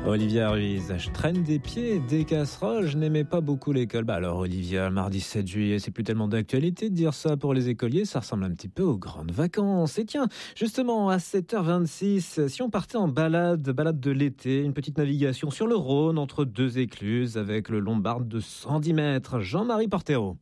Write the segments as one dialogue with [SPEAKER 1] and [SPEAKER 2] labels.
[SPEAKER 1] Olivia Ruiz, je traîne des pieds, des casseroles, je n'aimais pas beaucoup l'école. Alors Olivia, le mardi 7 juillet, c'est plus tellement d'actualité de dire ça pour les écoliers, ça ressemble un petit peu aux grandes vacances. Et tiens, justement, à 7h26, si on partait en balade de l'été, une petite navigation sur le Rhône entre deux écluses avec le Lombard de 110 mètres, Jean-Marie Portero.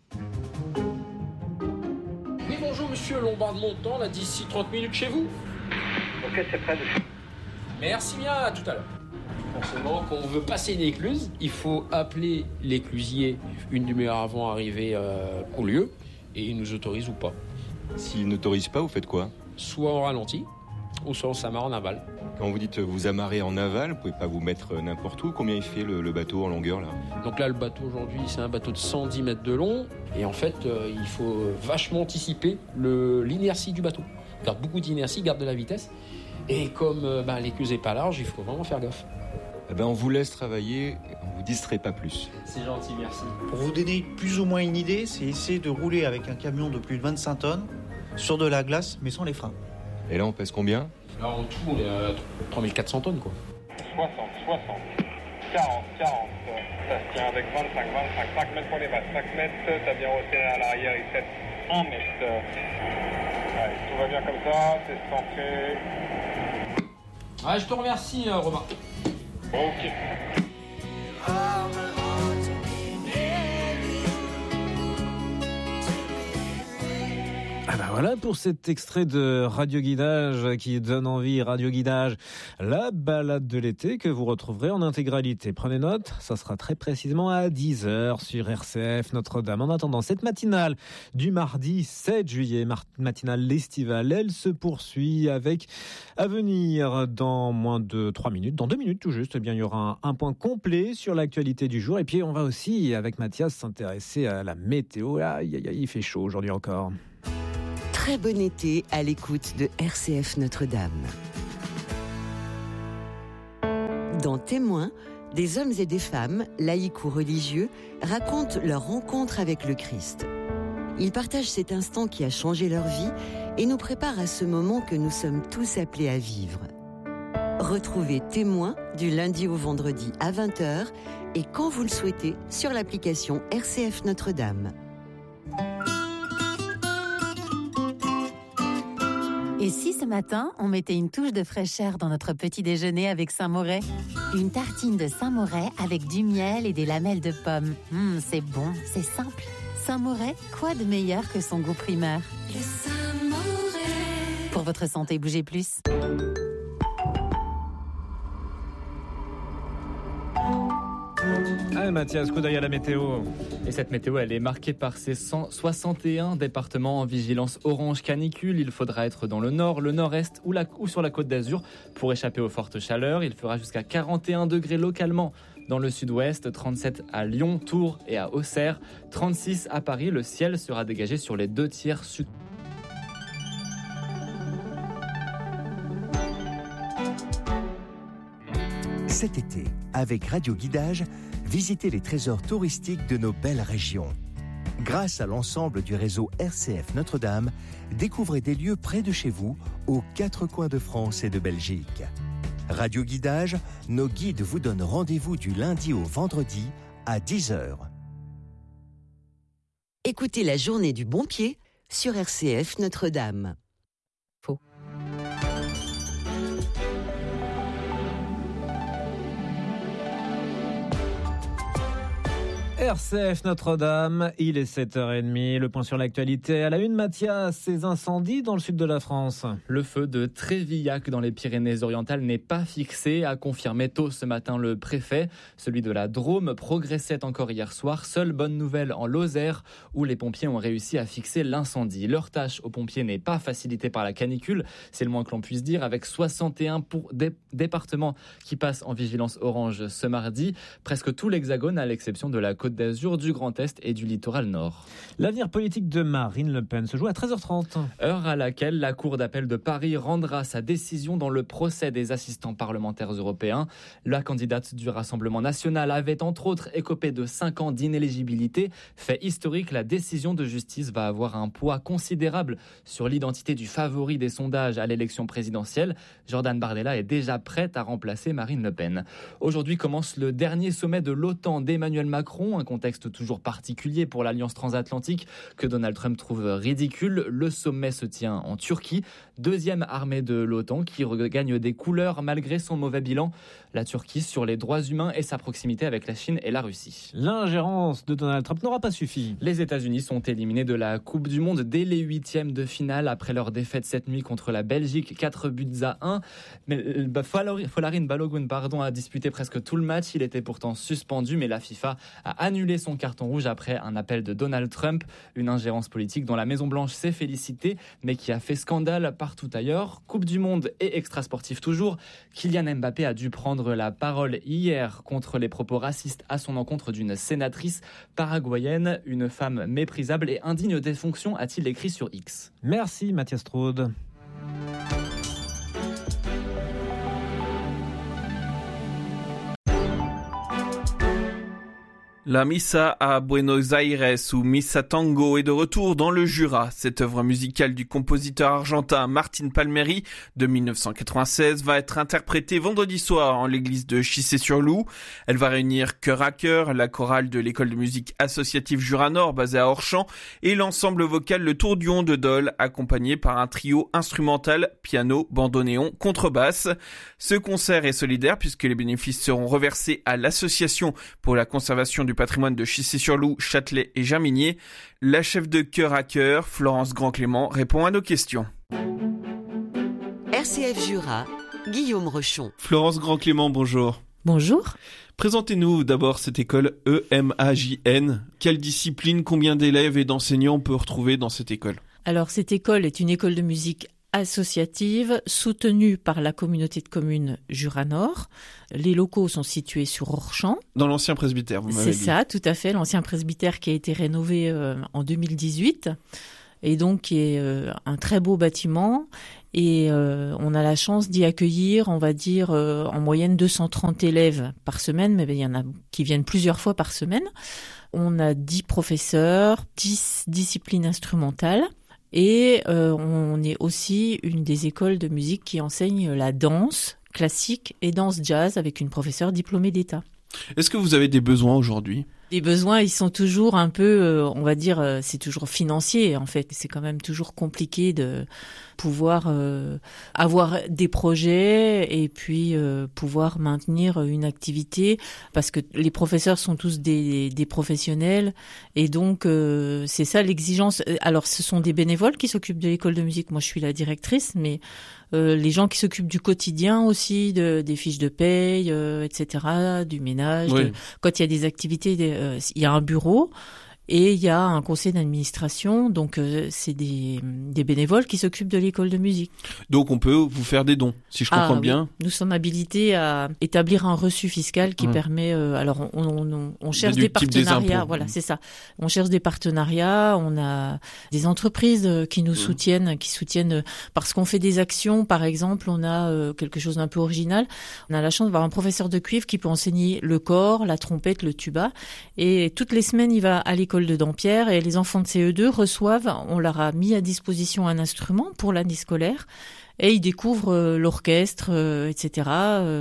[SPEAKER 2] Oui, bonjour monsieur Lombard de Montant, là d'ici 30 minutes chez vous.
[SPEAKER 3] Ok, c'est prêt.
[SPEAKER 2] Merci bien, à tout à l'heure. Forcément, quand on veut passer une écluse, il faut appeler l'éclusier une demi-heure avant d'arriver au lieu, et il nous autorise ou pas.
[SPEAKER 4] S'il n'autorise pas, vous faites quoi ?
[SPEAKER 2] Soit on ralentit, ou soit on s'amarre en aval.
[SPEAKER 4] Quand vous dites vous amarrez en aval, vous pouvez pas vous mettre n'importe où. Combien il fait le bateau en longueur là ?
[SPEAKER 2] Donc là, le bateau aujourd'hui, c'est un bateau de 110 mètres de long, et en fait, il faut vachement anticiper l'inertie du bateau. Garde beaucoup d'inertie, garde de la vitesse, et comme l'écluse n'est pas large, il faut vraiment faire gaffe.
[SPEAKER 4] Eh ben, on vous laisse travailler, on vous distrait pas plus.
[SPEAKER 2] C'est gentil, merci.
[SPEAKER 5] Pour vous donner plus ou moins une idée, c'est essayer de rouler avec un camion de plus de 25 tonnes sur de la glace, mais sans les freins.
[SPEAKER 4] Et là, on pèse combien ?
[SPEAKER 2] Là, en tout, on est à 3400 tonnes, quoi.
[SPEAKER 3] 60, 40, ça se tient avec 25, 5 mètres pour les bases, 5 mètres, t'as bien resserré à l'arrière, il fait 1 mètre. Ouais, tout va bien comme ça, c'est centré.
[SPEAKER 2] Ah, je te remercie, Robin.
[SPEAKER 3] Ok.
[SPEAKER 1] Ah bah voilà pour cet extrait de Radio Guidage qui donne envie, Radio Guidage, la balade de l'été que vous retrouverez en intégralité. Prenez note, ça sera très précisément à 10h sur RCF Notre-Dame. En attendant, cette matinale du mardi 7 juillet, matinale estivale, elle se poursuit avec à venir dans moins de 3 minutes, dans 2 minutes tout juste, eh bien, il y aura un point complet sur l'actualité du jour. Et puis on va aussi, avec Mathias, s'intéresser à la météo. Il fait chaud aujourd'hui encore.
[SPEAKER 6] Très bon été à l'écoute de RCF Notre-Dame. Dans Témoins, des hommes et des femmes, laïcs ou religieux, racontent leur rencontre avec le Christ. Ils partagent cet instant qui a changé leur vie et nous préparent à ce moment que nous sommes tous appelés à vivre. Retrouvez Témoins du lundi au vendredi à 20h et quand vous le souhaitez sur l'application RCF Notre-Dame.
[SPEAKER 7] Et si ce matin, on mettait une touche de fraîcheur dans notre petit déjeuner avec Saint-Moret ? Une tartine de Saint-Moret avec du miel et des lamelles de pommes. C'est bon, c'est simple. Saint-Moret, quoi de meilleur que son goût primaire ?
[SPEAKER 8] Le Saint-Moret.
[SPEAKER 7] Pour votre santé, bougez plus.
[SPEAKER 1] Allez Mathias, coup d'œil à la météo.
[SPEAKER 9] Et cette météo, elle est marquée par ces 161 départements en vigilance orange canicule. Il faudra être dans le nord, le nord-est ou sur la côte d'Azur pour échapper aux fortes chaleurs. Il fera jusqu'à 41 degrés localement dans le sud-ouest, 37 à Lyon, Tours et à Auxerre, 36 à Paris. Le ciel sera dégagé sur les 2 tiers sud.
[SPEAKER 10] Cet été, avec Radio Guidage, visitez les trésors touristiques de nos belles régions. Grâce à l'ensemble du réseau RCF Notre-Dame, découvrez des lieux près de chez vous, aux 4 coins de France et de Belgique. Radio Guidage, nos guides vous donnent rendez-vous du lundi au vendredi à 10h.
[SPEAKER 6] Écoutez la journée du bon pied sur RCF Notre-Dame.
[SPEAKER 1] RCF Notre-Dame, il est 7h30, le point sur l'actualité. À la une, Mathias, ces incendies dans le sud de la France.
[SPEAKER 9] Le feu de Trévillac dans les Pyrénées-Orientales n'est pas fixé, a confirmé tôt ce matin le préfet. Celui de la Drôme progressait encore hier soir. Seule bonne nouvelle en Lozère, où les pompiers ont réussi à fixer l'incendie. Leur tâche aux pompiers n'est pas facilitée par la canicule, c'est le moins que l'on puisse dire, avec 61 départements qui passent en vigilance orange ce mardi. Presque tout l'Hexagone, à l'exception de la Côte d'Azur, du Grand Est et du littoral nord.
[SPEAKER 1] L'avenir politique de Marine Le Pen se joue à 13h30.
[SPEAKER 9] Heure à laquelle la Cour d'appel de Paris rendra sa décision dans le procès des assistants parlementaires européens. La candidate du Rassemblement national avait entre autres écopé de 5 ans d'inéligibilité. Fait historique, la décision de justice va avoir un poids considérable sur l'identité du favori des sondages à l'élection présidentielle. Jordan Bardella est déjà prête à remplacer Marine Le Pen. Aujourd'hui commence le dernier sommet de l'OTAN d'Emmanuel Macron, un contexte toujours particulier pour l'alliance transatlantique que Donald Trump trouve ridicule. Le sommet se tient en Turquie, deuxième armée de l'OTAN qui regagne des couleurs malgré son mauvais bilan. La Turquie sur les droits humains et sa proximité avec la Chine et la Russie.
[SPEAKER 1] L'ingérence de Donald Trump n'aura pas suffi.
[SPEAKER 9] Les États-Unis sont éliminés de la Coupe du Monde dès les 8e de finale après leur défaite cette nuit contre la Belgique, 4-1. Mais Folarin Balogun a disputé presque tout le match. Il était pourtant suspendu, mais la FIFA a annulé son carton rouge après un appel de Donald Trump. Une ingérence politique dont la Maison-Blanche s'est félicitée, mais qui a fait scandale partout ailleurs. Coupe du Monde et extra-sportif toujours. Kylian Mbappé a dû prendre la parole hier contre les propos racistes à son encontre d'une sénatrice paraguayenne. Une femme méprisable et indigne des fonctions, a-t-il écrit sur X.
[SPEAKER 1] Merci Mathias Straude.
[SPEAKER 11] La Missa à Buenos Aires ou Missa Tango est de retour dans le Jura. Cette œuvre musicale du compositeur argentin Martin Palmieri de 1996 va être interprétée vendredi soir en l'église de Chissé-sur-Loup. Elle va réunir Cœur à Cœur, la chorale de l'école de musique associative Jura Nord basée à Orchamps et l'ensemble vocal Le Tourbillon de Dole accompagné par un trio instrumental, piano, bandoneon, contrebasse. Ce concert est solidaire puisque les bénéfices seront reversés à l'association pour la conservation du patrimoine de Chissé-sur-Loup, Châtelet et Germigné. La chef de Cœur à Cœur, Florence Grand-Clément, répond à nos questions.
[SPEAKER 6] RCF Jura, Guillaume Rochon.
[SPEAKER 11] Florence Grand-Clément, bonjour.
[SPEAKER 12] Bonjour.
[SPEAKER 11] Présentez-nous d'abord cette école EMAJN. Quelle discipline, combien d'élèves et d'enseignants on peut retrouver dans cette école ?
[SPEAKER 12] Alors cette école est une école de musique associative soutenue par la communauté de communes Jura Nord. Les locaux sont situés sur Orchamps.
[SPEAKER 11] Dans l'ancien presbytère, vous m'avez dit.
[SPEAKER 12] C'est ça, tout à fait. L'ancien presbytère qui a été rénové en 2018 et donc qui est un très beau bâtiment. Et on a la chance d'y accueillir, on va dire, en moyenne 230 élèves par semaine, mais il y en a qui viennent plusieurs fois par semaine. On a 10 professeurs, 10 disciplines instrumentales. Et on est aussi une des écoles de musique qui enseigne la danse classique et danse jazz avec une professeure diplômée d'État.
[SPEAKER 11] Est-ce que vous avez des besoins aujourd'hui ?
[SPEAKER 12] Les besoins, ils sont toujours un peu, on va dire, c'est toujours financier en fait. C'est quand même toujours compliqué de pouvoir avoir des projets et puis pouvoir maintenir une activité parce que les professeurs sont tous des professionnels et donc c'est ça l'exigence. Alors ce sont des bénévoles qui s'occupent de l'école de musique. Moi je suis la directrice, mais les gens qui s'occupent du quotidien aussi, des fiches de paye, etc., du ménage.
[SPEAKER 11] Oui.
[SPEAKER 12] Quand il y a des activités, il y a un bureau et il y a un conseil d'administration. Donc, c'est des bénévoles qui s'occupent de l'école de musique.
[SPEAKER 11] Donc, on peut vous faire des dons, si je comprends bien.
[SPEAKER 12] Oui. Nous sommes habilités à établir un reçu fiscal qui permet... alors, on cherche des partenariats. Voilà, c'est ça. On cherche des partenariats. On a des entreprises qui nous soutiennent, parce qu'on fait des actions. Par exemple, on a quelque chose d'un peu original. On a la chance d'avoir un professeur de cuivre qui peut enseigner le cor, la trompette, le tuba. Et toutes les semaines, il va à l'école de Dampierre et les enfants de CE2 reçoivent, on leur a mis à disposition un instrument pour l'année scolaire et ils découvrent l'orchestre, etc.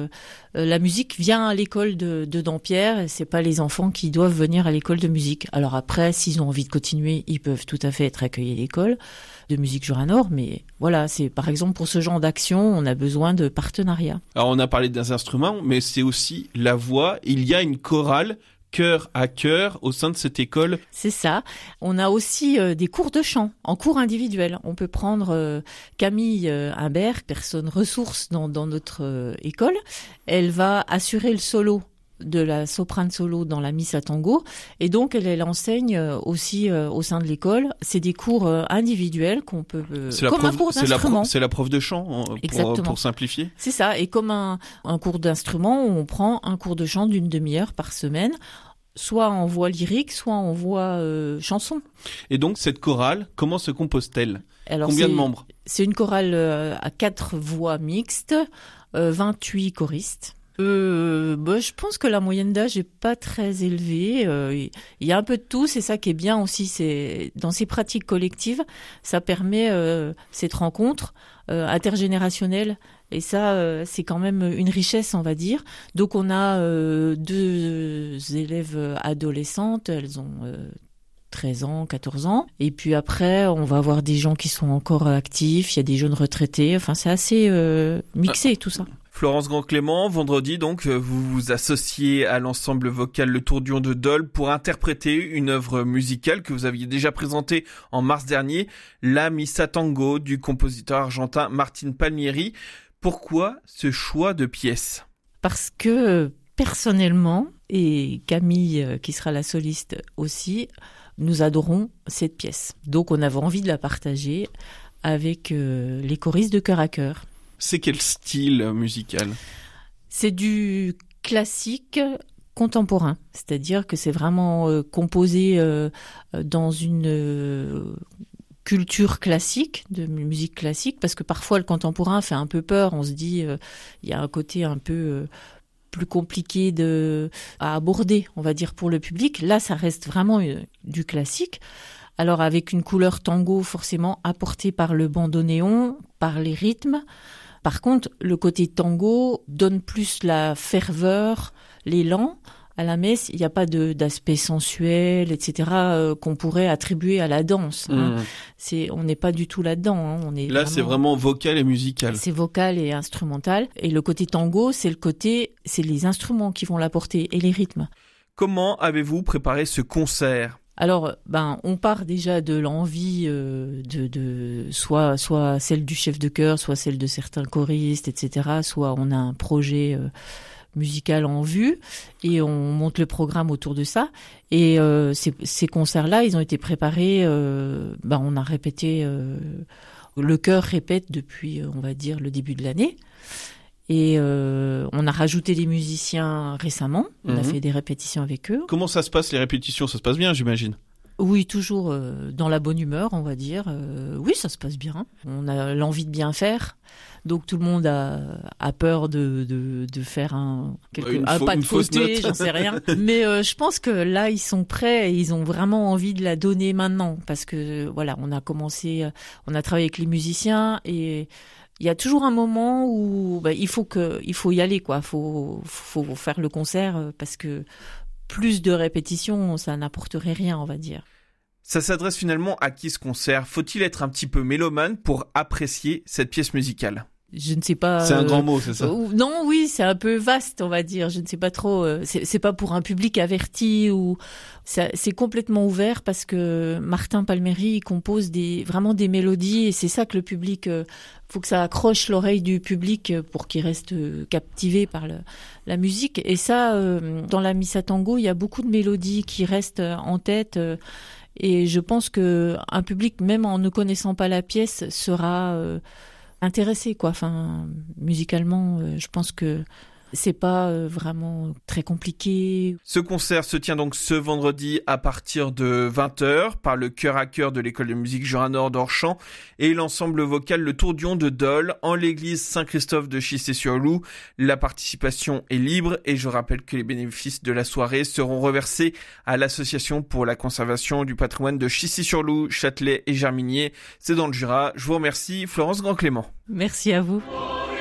[SPEAKER 12] La musique vient à l'école de Dampierre et c'est pas les enfants qui doivent venir à l'école de musique. Alors après, s'ils ont envie de continuer, ils peuvent tout à fait être accueillis à l'école de musique Jura Nord, mais voilà, c'est par exemple pour ce genre d'action, on a besoin de partenariats.
[SPEAKER 11] Alors on a parlé des instruments, mais c'est aussi la voix. Il y a une chorale Cœur à Cœur au sein de cette école.
[SPEAKER 12] C'est ça. On a aussi des cours de chant en cours individuel. On peut prendre Camille Imbert, personne ressource dans notre école. Elle va assurer le solo de la soprane solo dans la Missa Tango et donc elle enseigne aussi au sein de l'école. C'est des cours individuels qu'on peut un cours d'instrument.
[SPEAKER 11] C'est la prof de chant pour simplifier.
[SPEAKER 12] C'est ça, et comme un cours d'instrument où on prend un cours de chant d'une demi-heure par semaine soit en voix lyrique, soit en voix chanson.
[SPEAKER 11] Et donc cette chorale, comment se compose-t-elle ?
[SPEAKER 12] Alors,
[SPEAKER 11] combien de membres ?
[SPEAKER 12] C'est une chorale à 4 voix mixtes, 28 choristes. Je pense que la moyenne d'âge est pas très élevée. Il y a un peu de tout, c'est ça qui est bien aussi. C'est dans ces pratiques collectives, ça permet cette rencontre intergénérationnelle. Et ça, c'est quand même une richesse, on va dire. Donc on a 2 élèves adolescentes, elles ont 13 ans, 14 ans. Et puis après, on va avoir des gens qui sont encore actifs, il y a des jeunes retraités. Enfin, c'est assez mixé tout ça.
[SPEAKER 11] Florence Grand-Clément, vendredi donc, vous vous associez à l'ensemble vocal Le Tourdion de Dole pour interpréter une œuvre musicale que vous aviez déjà présentée en mars dernier, La Missa Tango du compositeur argentin Martin Palmieri. Pourquoi ce choix de pièce ?
[SPEAKER 12] Parce que personnellement, et Camille qui sera la soliste aussi, nous adorons cette pièce. Donc on avait envie de la partager avec les choristes de Cœur à Cœur.
[SPEAKER 11] C'est quel style musical ?
[SPEAKER 12] C'est du classique contemporain, c'est-à-dire que c'est vraiment composé dans une culture classique, de musique classique, parce que parfois le contemporain fait un peu peur, on se dit il y a un côté un peu plus compliqué à aborder, on va dire, pour le public. Là, ça reste vraiment du classique. Alors avec une couleur tango forcément apportée par le bandoneon, par les rythmes. Par contre, le côté tango donne plus la ferveur, l'élan. À la messe, il n'y a pas d'aspect sensuel, etc., qu'on pourrait attribuer à la danse. Hein. On n'est pas du tout là-dedans. Hein.
[SPEAKER 11] Là, c'est vraiment vocal et musical.
[SPEAKER 12] C'est vocal et instrumental. Et le côté tango, c'est les instruments qui vont l'apporter et les rythmes.
[SPEAKER 11] Comment avez-vous préparé ce concert ?
[SPEAKER 12] Alors, on part déjà de l'envie de soit celle du chef de chœur, soit celle de certains choristes, etc. Soit on a un projet musical en vue et on monte le programme autour de ça. Et ces concerts-là, ils ont été préparés. On a répété. Le chœur répète depuis, on va dire, le début de l'année. Et on a rajouté des musiciens récemment. On a fait des répétitions avec eux.
[SPEAKER 11] Comment ça se passe, les répétitions ? Ça se passe bien, j'imagine ?
[SPEAKER 12] Oui, toujours dans la bonne humeur, on va dire. Oui, ça se passe bien. On a l'envie de bien faire. Donc tout le monde a peur de faire pas de fausseté, j'en sais rien. Mais je pense que là, ils sont prêts et ils ont vraiment envie de la donner maintenant. Parce que voilà, on a travaillé avec les musiciens et il y a toujours un moment où il faut y aller, quoi. Faut faire le concert parce que plus de répétitions, ça n'apporterait rien, on va dire.
[SPEAKER 11] Ça s'adresse finalement à qui ce concert ? Faut-il être un petit peu mélomane pour apprécier cette pièce musicale ?
[SPEAKER 12] Je ne sais pas.
[SPEAKER 11] C'est un grand mot, c'est ça ?
[SPEAKER 12] Non, oui, c'est un peu vaste, on va dire. Je ne sais pas trop. C'est pas pour un public averti ou c'est complètement ouvert parce que Martin Palmieri compose vraiment des mélodies et c'est ça que le public. Faut que ça accroche l'oreille du public pour qu'il reste captivé par la musique. Et ça, dans la Missa Tango, il y a beaucoup de mélodies qui restent en tête. Et je pense que un public, même en ne connaissant pas la pièce, sera intéressé, quoi. Enfin, musicalement, je pense que c'est pas vraiment très compliqué.
[SPEAKER 11] Ce concert se tient donc ce vendredi à partir de 20h par le Cœur à Cœur de l'école de musique Jura-Nord d'Orchamps et l'ensemble vocal Le Tourdion de Dole en l'église Saint-Christophe de Chissé-sur-Loup. La participation est libre et je rappelle que les bénéfices de la soirée seront reversés à l'association pour la conservation du patrimoine de Chissé-sur-Loup, Châtelet et Germigné. C'est dans le Jura. Je vous remercie, Florence Grand-Clément.
[SPEAKER 12] Merci à vous.